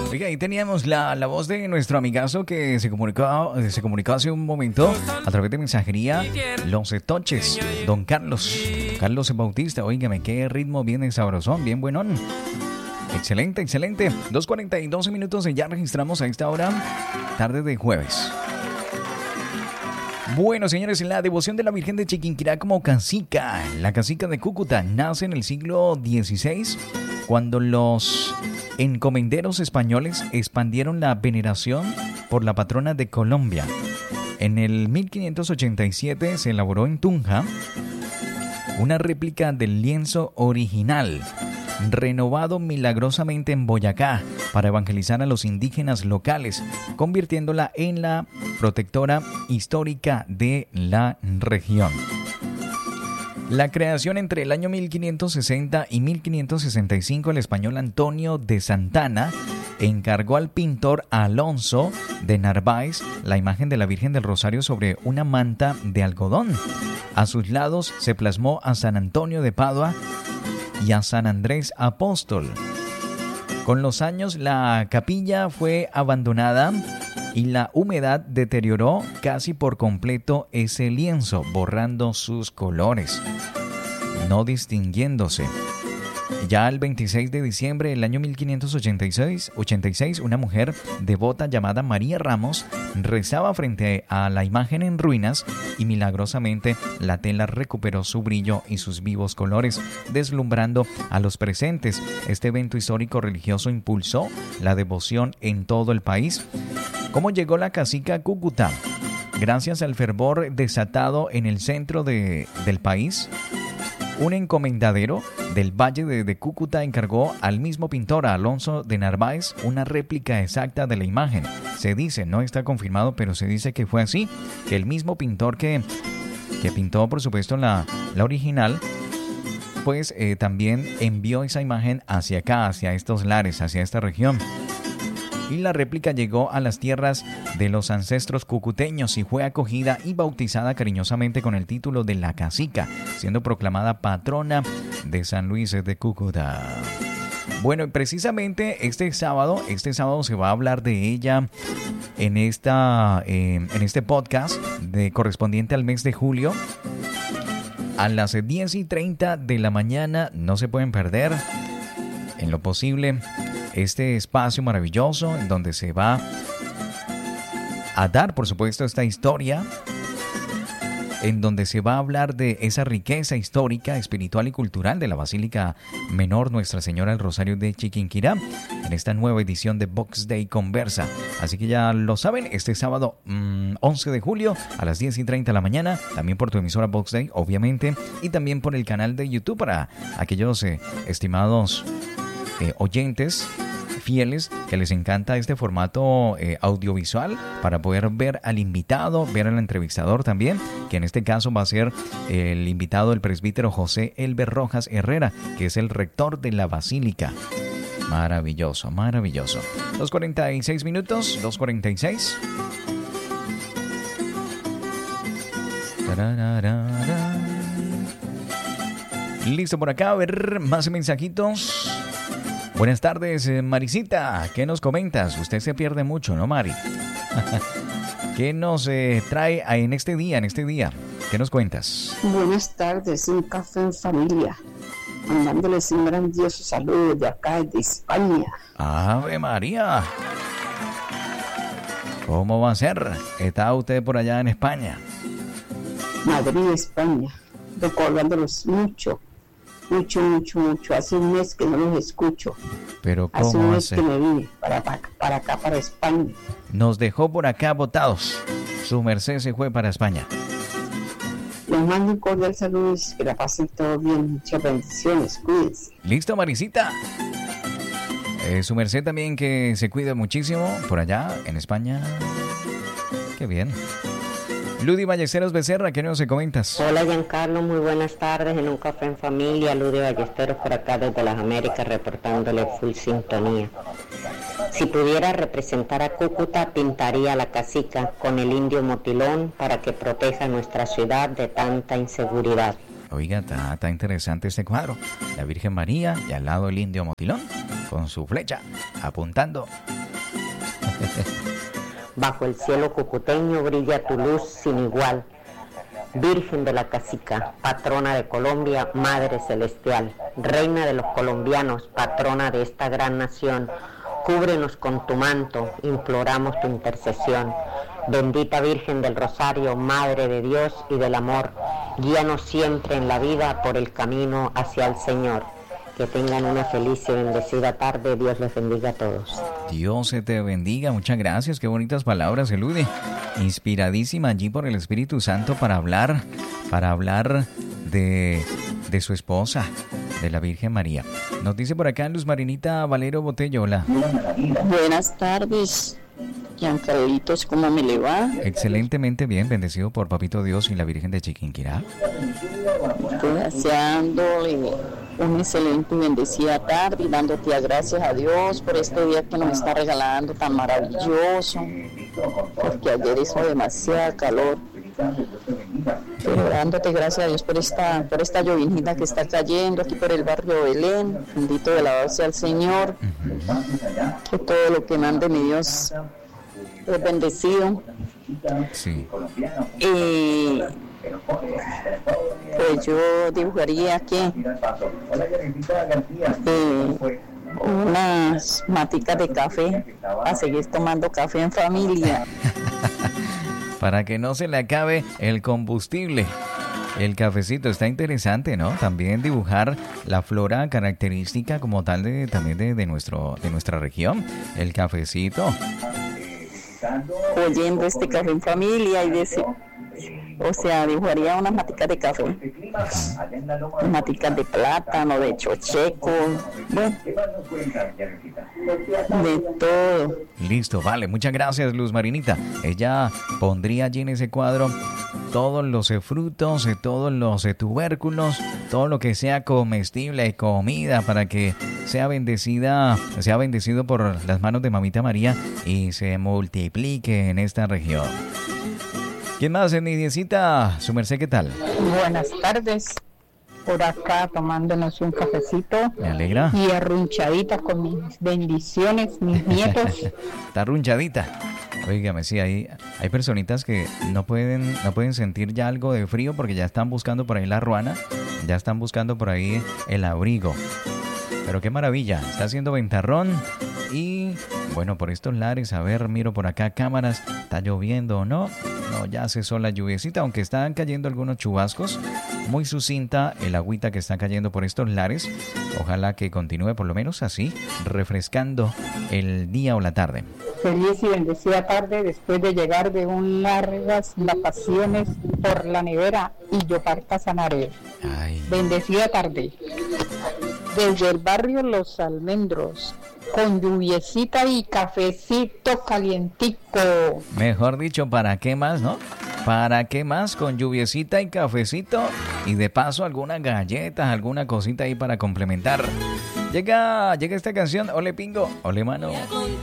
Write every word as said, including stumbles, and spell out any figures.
Oiga, ahí teníamos la, la voz de nuestro amigazo que se comunicó, se comunicó hace un momento a través de mensajería, Los Etoches, don Carlos, Carlos Bautista. Óigame, qué ritmo bien sabrosón, bien buenón. Excelente, excelente. dos cuarenta y doce minutos y ya registramos a esta hora, tarde de jueves. Bueno, señores, la devoción de la Virgen de Chiquinquirá como cacica. La cacica de Cúcuta nace en el siglo dieciséis, cuando los encomenderos españoles expandieron la veneración por la patrona de Colombia. En el mil quinientos ochenta y siete se elaboró en Tunja una réplica del lienzo original, renovado milagrosamente en Boyacá para evangelizar a los indígenas locales, convirtiéndola en la protectora histórica de la región. La creación entre el año mil quinientos sesenta y mil quinientos sesenta y cinco, el español Antonio de Santana encargó al pintor Alonso de Narváez la imagen de la Virgen del Rosario sobre una manta de algodón. A sus lados se plasmó a San Antonio de Padua y a San Andrés Apóstol. Con los años la capilla fue abandonada y la humedad deterioró casi por completo ese lienzo, borrando sus colores, no distinguiéndose. Ya el veintiséis de diciembre del año mil quinientos ochenta y seis, una mujer devota llamada María Ramos rezaba frente a la imagen en ruinas y milagrosamente la tela recuperó su brillo y sus vivos colores, deslumbrando a los presentes. Este evento histórico religioso impulsó la devoción en todo el país. ¿Cómo llegó la cacica a Cúcuta? Gracias al fervor desatado en el centro de, del país, un encomendadero del Valle de, de Cúcuta encargó al mismo pintor, a Alonso de Narváez, una réplica exacta de la imagen. Se dice, no está confirmado, pero se dice que fue así, que el mismo pintor que, que pintó, por supuesto, la, la original, pues eh, también envió esa imagen hacia acá, hacia estos lares, hacia esta región. Y la réplica llegó a las tierras de los ancestros cucuteños y fue acogida y bautizada cariñosamente con el título de la cacica, siendo proclamada patrona de San Luis de Cúcuta. Bueno, y precisamente este sábado, este sábado se va a hablar de ella en, esta, eh, en este podcast de, correspondiente al mes de julio. A las diez y treinta de la mañana, no se pueden perder, en lo posible, este espacio maravilloso en donde se va a dar, por supuesto, esta historia, en donde se va a hablar de esa riqueza histórica, espiritual y cultural de la Basílica Menor Nuestra Señora del Rosario de Chiquinquirá, en esta nueva edición de Box Day Conversa. Así que ya lo saben, este sábado mmm, once de julio a las diez y treinta de la mañana, también por tu emisora Box Day, obviamente, y también por el canal de YouTube para aquellos eh, estimados eh, oyentes fieles que les encanta este formato eh, audiovisual, para poder ver al invitado, ver al entrevistador también, que en este caso va a ser el invitado, el presbítero José Elber Rojas Herrera, que es el rector de la Basílica. Maravilloso, maravilloso. dos cuarenta y seis minutos, dos cuarenta y seis. Listo por acá, a ver más mensajitos. Buenas tardes, Maricita. ¿Qué nos comentas? Usted se pierde mucho, ¿no, Mari? ¿Qué nos eh, trae en este día, en este día? ¿Qué nos cuentas? Buenas tardes, un café en familia. Mandándoles un grandioso saludo de acá, de España. ¡Ave María! ¿Cómo va a ser? ¿Está usted por allá en España? Madrid, España. Recordándolos mucho. Mucho, mucho, mucho. Hace un mes que no los escucho. Pero ¿cómo hace un mes hace? que me vine para, para, para acá, para España. Nos dejó por acá botados. Su merced se fue para España. Les mando un cordial saludo y que la pasen todo bien. Muchas bendiciones. Cuídense. Listo, Marisita. Eh, su merced también, que se cuida muchísimo por allá en España. Qué bien. Ludy Ballesteros Becerra, ¿qué nos comentas? Hola, Giancarlo, muy buenas tardes en un café en familia. Ludy Ballesteros por acá desde las Américas, reportándole full sintonía. Si pudiera representar a Cúcuta, pintaría a la cacica con el indio motilón para que proteja nuestra ciudad de tanta inseguridad. Oiga, está, está interesante este cuadro. La Virgen María y al lado el indio motilón con su flecha apuntando Bajo el cielo cucuteño brilla tu luz sin igual. Virgen de la Casica, patrona de Colombia, Madre Celestial, Reina de los colombianos, patrona de esta gran nación, cúbrenos con tu manto, imploramos tu intercesión. Bendita Virgen del Rosario, Madre de Dios y del amor, guíanos siempre en la vida por el camino hacia el Señor. Que tengan una feliz y bendecida tarde. Dios les bendiga a todos. Dios se te bendiga. Muchas gracias. Qué bonitas palabras, Elude. Inspiradísima allí por el Espíritu Santo para hablar, para hablar de, de su esposa, de la Virgen María. Nos dice por acá Luz Marinita Valero Botello. Hola. Buenas tardes, Giancarlitos, ¿cómo me le va? Excelentemente bien, bendecido por Papito Dios y la Virgen de Chiquinquirá. Estoy deseándole una excelente y bendecida tarde y dándote a gracias a Dios por este día que nos está regalando tan maravilloso, porque ayer hizo demasiada calor. Pero dándote gracias a Dios por esta, por esta llovinita que está cayendo aquí por el barrio Belén. Bendito y alabado sea el Señor. Que todo lo que mande mi Dios es bendecido. Sí. Y pues yo dibujaría aquí eh, unas maticas de café a seguir tomando café en familia. Para que no se le acabe el combustible. El cafecito está interesante, ¿no? También dibujar la flora característica como tal de también de, de nuestro de nuestra región. El cafecito. Oyendo este café en familia y decir, o sea, dibujaría unas maticas de café, uh-huh. maticas de plátano, de chocheco, bueno, de todo. Listo, vale, muchas gracias, Luz Marinita. Ella pondría allí en ese cuadro todos los frutos, todos los tubérculos, todo lo que sea comestible y comida para que sea bendecida, sea bendecido por las manos de Mamita María y se multiplique en esta región. ¿Quién más, Nidiecita? Su merced, ¿qué tal? Buenas tardes. Por acá tomándonos un cafecito. Me alegra. Y arrunchadita con mis bendiciones, mis nietos. Está arrunchadita. Óigame, sí, hay, hay personitas que no pueden, no pueden sentir ya algo de frío porque ya están buscando por ahí la ruana, ya están buscando por ahí el abrigo. Pero qué maravilla, está haciendo ventarrón y bueno, por estos lares, a ver, miro por acá cámaras, ¿está lloviendo o no? No, ya cesó la lluviecita, aunque están cayendo algunos chubascos. Muy sucinta el agüita que está cayendo por estos lares. Ojalá que continúe por lo menos así, refrescando el día o la tarde. Feliz y bendecida tarde después de llegar de un largas vacaciones por la nevera y yo parta Sanaré. Ay. Bendecida tarde. Desde el barrio Los Almendros, con lluviecita y cafecito calientico. Mejor dicho, ¿para qué más, no? ¿Para qué más? Con lluviecita y cafecito y de paso algunas galletas, alguna cosita ahí para complementar. Llega, llega esta canción, ole pingo, ole mano.